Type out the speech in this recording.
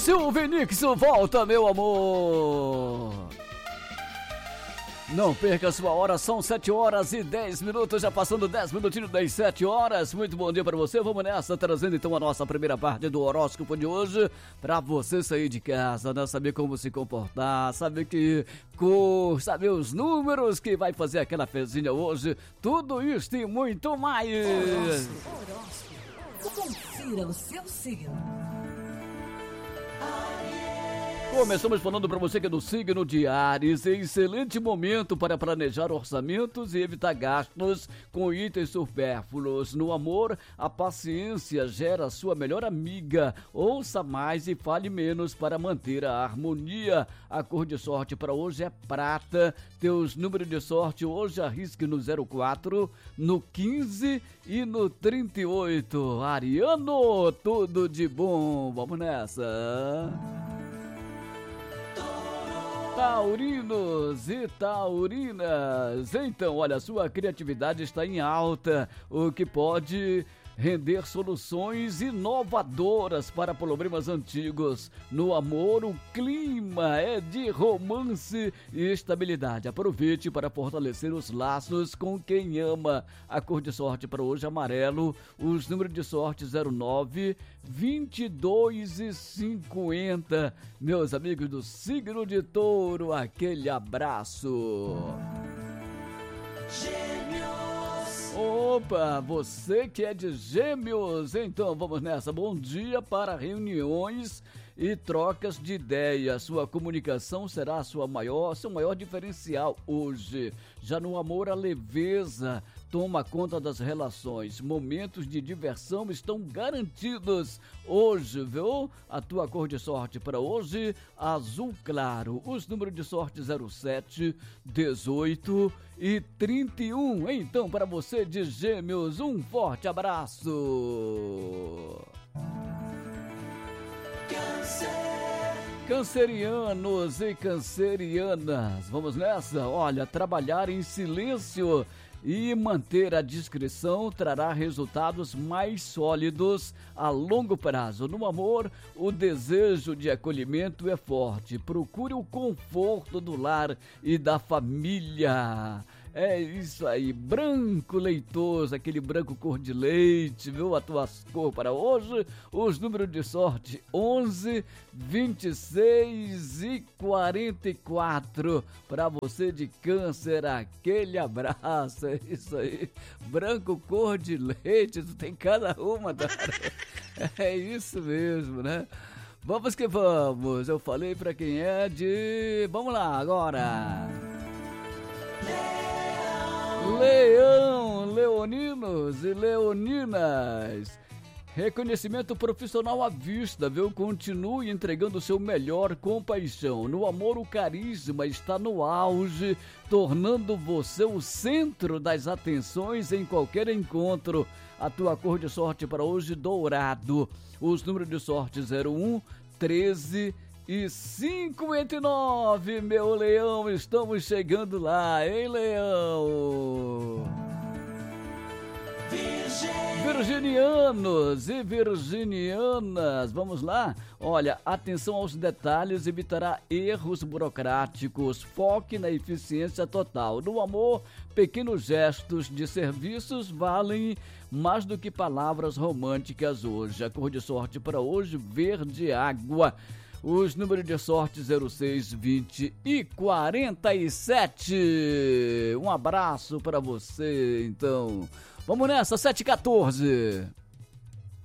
Silvinix volta, meu amor. Não perca a sua hora, são 7 horas e 10 minutos, já passando 10 minutinhos das 7 horas. Muito bom dia para você, vamos nessa, trazendo então a nossa primeira parte do horóscopo de hoje, para você sair de casa, né? Saber como se comportar, saber que cor, saber os números que vai fazer aquela fezinha hoje, tudo isso e muito mais. Horóscopo. Confira o seu signo. Começamos falando para você que é do signo de Áries, excelente momento para planejar orçamentos e evitar gastos com itens supérfluos. No amor, a paciência gera sua melhor amiga. Ouça mais e fale menos para manter a harmonia. A cor de sorte para hoje é prata. Teus números de sorte hoje arrisque no 04, no 15 e no 38. Ariano, tudo de bom. Vamos nessa. Taurinos e taurinas, então olha, sua criatividade está em alta, o que pode render soluções inovadoras para problemas antigos. No amor, o clima é de romance e estabilidade. Aproveite para fortalecer os laços com quem ama. A cor de sorte para hoje é amarelo, os números de sorte 09, 22 e 50. Meus amigos do signo de Touro, aquele abraço. Opa, você que é de Gêmeos, então vamos nessa. Bom dia para reuniões e trocas de ideias. Sua comunicação será seu maior diferencial hoje. Já no amor, a leveza toma conta das relações. Momentos de diversão estão garantidos hoje, viu? A tua cor de sorte para hoje, azul claro. Os números de sorte 07, 18 e 31. Então, para você de Gêmeos, um forte abraço. Cancerianos e cancerianas, vamos nessa? Olha, trabalhar em silêncio e manter a discrição trará resultados mais sólidos a longo prazo. No amor, o desejo de acolhimento é forte. Procure o conforto do lar e da família. É isso aí, branco leitoso, aquele branco cor de leite, viu? A tua cor para hoje, os números de sorte 11, 26 e 44. Para você de câncer, aquele abraço, é isso aí, branco cor de leite, tu tem cada uma, tá? É isso mesmo, né? Vamos que vamos, eu falei para quem é de... Vamos lá, agora... Leão, leoninos e leoninas, reconhecimento profissional à vista, viu? Continue entregando o seu melhor com paixão. No amor, o carisma está no auge, tornando você o centro das atenções em qualquer encontro. A tua cor de sorte para hoje, dourado. Os números de sorte 01, 13 e 59, meu leão, estamos chegando lá, hein, leão? Virginianos e virginianas, vamos lá? Olha, atenção aos detalhes, evitará erros burocráticos, foque na eficiência total. No amor, pequenos gestos de serviços valem mais do que palavras românticas hoje. A cor de sorte para hoje, verde água. Os números de sorte 06, 20 e 47. Um abraço para você, então. Vamos nessa, 7h14.